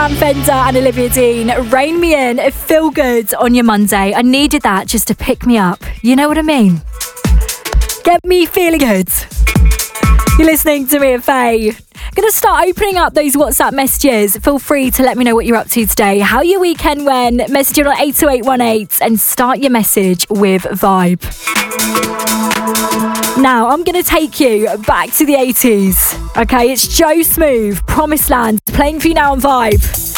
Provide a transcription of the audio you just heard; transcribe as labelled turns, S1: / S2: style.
S1: Sam Fender and Olivia Dean, Rain Me In, Feel Good on your Monday. I needed that just to pick me up. You know what I mean? Get me feeling good. You're listening to me and Faye. Going to start opening up those WhatsApp messages. Feel free to let me know what you're up to today. How your weekend went. Message it on 82818 and start your message with Vibe. Now, I'm going to take you back to the 80s. Okay, it's Joe Smooth, Promised Land, playing for you now on Vibe.